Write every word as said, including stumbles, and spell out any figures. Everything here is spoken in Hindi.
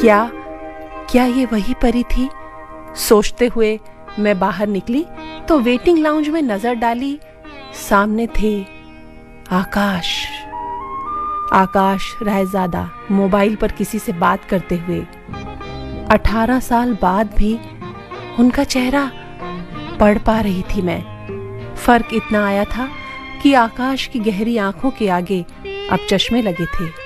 क्या क्या ये वही परी थी? सोचते हुए मैं बाहर निकली तो वेटिंग लाउंज में नजर डाली। सामने थे आकाश आकाश रायजादा मोबाइल पर किसी से बात करते हुए। अठारह साल बाद भी उनका चेहरा पढ़ पा रही थी मैं। फर्क इतना आया था कि आकाश की गहरी आंखों के आगे अब चश्मे लगे थे।